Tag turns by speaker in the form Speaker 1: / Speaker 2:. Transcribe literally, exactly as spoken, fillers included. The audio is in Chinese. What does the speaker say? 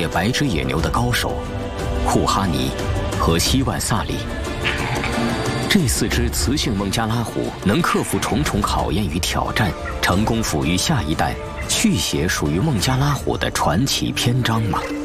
Speaker 1: 猎白只野牛的高手库哈尼和希万萨里。这四只雌性孟加拉虎能克服重重考验与挑战，成功抚育下一代，续写属于孟加拉虎的传奇篇章吗？